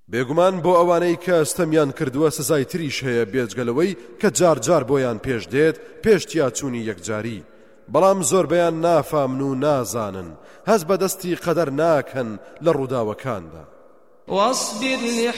بێگومان بۆ ئەوانەی کە ئەستەمیان کردووە سزای تریش هەیە بێجگەلەوەی کە جار جار بۆیان پێش دێت پێشتیا چوونی یەکجاری بەڵام زۆربەیان نافامن و نازانن هەز بەدەستی قەدەر ناکەن لە ڕووداوەکاندا.